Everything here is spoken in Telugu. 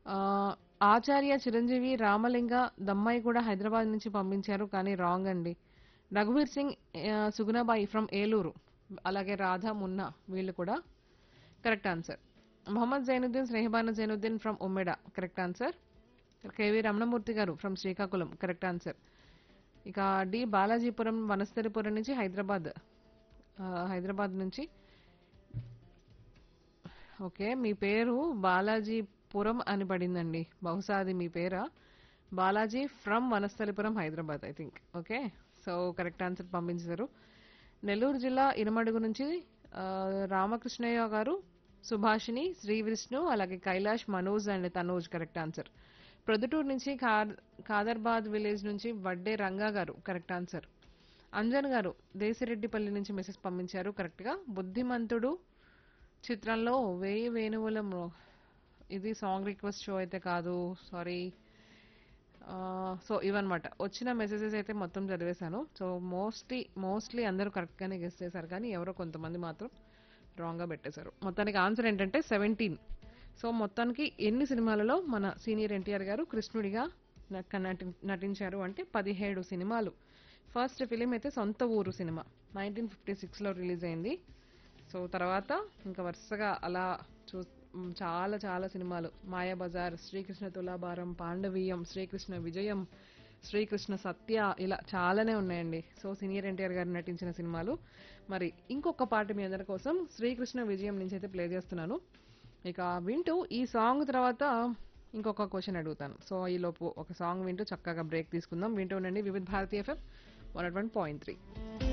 ఆహ్, ఆచార్య చిరంజీవి, రామలింగ, దమ్మాయి కూడా హైదరాబాద్ నుంచి పంపించారు. కానీ రాంగ్ అండి. రఘువీర్ సింగ్, సుగుణాబాయి ఫ్రమ్ ఏలూరు. అలాగే రాధా, మున్నా వీళ్ళు కూడా correct answer. Mohammed Zainuddin, Sneha Banu Zainuddin from Ummeda correct answer. KV Ramanamurthy గారు ఫ్రమ్ శ్రీకాకుళం కరెక్ట్ ఆన్సర్. ఇక డి బాలాజీపురం, వనస్థలిపురం నుంచి హైదరాబాద్. హైదరాబాద్ నుంచి. ఓకే, మీ పేరు బాలాజీపురం అని పడిందండి. బహుశా అది మీ పేరా? Balaji from Vanasthalipuram Hyderabad I think. Okay, so correct answer పంపించారు. నెల్లూరు జిల్లా ఇనమడుగు నుంచి ఆ, రామకృష్ణయ్య గారు, సుభాషిణి, శ్రీ విష్ణు, అలాగే Kailash, Manoj and Tanoj correct answer. Proddatur నుంచి ఖాదర్బాద్ విలేజ్ నుంచి వడ్డే రంగా గారు కరెక్ట్ ఆన్సర్. అంజన్ గారు దేశిరెడ్డిపల్లి నుంచి మెసేజ్ పంపించారు కరెక్ట్ గా. బుద్ధిమంతుడు చిత్రంలో వేయి వేణువుల ఇది సాంగ్ రిక్వెస్ట్ షో అయితే కాదు, సారీ. సో ఇవన్నమాట వచ్చిన మెసేజెస్ అయితే మొత్తం చదివేశాను. సో మోస్ట్లీ అందరూ కరెక్ట్ గానే గెస్ చేశారు, కానీ ఎవరో కొంతమంది మాత్రం రాంగ్ గా పెట్టేశారు. మొత్తానికి ఆన్సర్ ఏంటంటే 17. సో మొత్తానికి ఎన్ని సినిమాలలో మన సీనియర్ ఎన్టీఆర్ గారు కృష్ణుడిగా నటించారు అంటే 17 సినిమాలు. ఫస్ట్ ఫిలిం అయితే సొంత ఊరు సినిమా 1956లో రిలీజ్ అయింది. సో తర్వాత ఇంకా వరుసగా అలా చూ చాలా చాలా సినిమాలు, మాయాబజార్, శ్రీకృష్ణ తులాభారం, పాండవీయం, శ్రీకృష్ణ విజయం, శ్రీకృష్ణ సత్య, ఇలా చాలానే ఉన్నాయండి. సో సీనియర్ ఎన్టీఆర్ గారు నటించిన సినిమాలు. మరి ఇంకొక పాట మీ అందరి కోసం శ్రీకృష్ణ విజయం నుంచి అయితే ప్లే చేస్తున్నాను. ఇక వింటూ ఈ సాంగ్ తర్వాత ఇంకొక క్వశ్చన్ అడుగుతాను. సో ఈ లోపు ఒక సాంగ్ వింటూ చక్కగా బ్రేక్ తీసుకుందాం. వింటూ ఉండండి వివిధ భారతీయ ఎఫ్ఎం 101.3.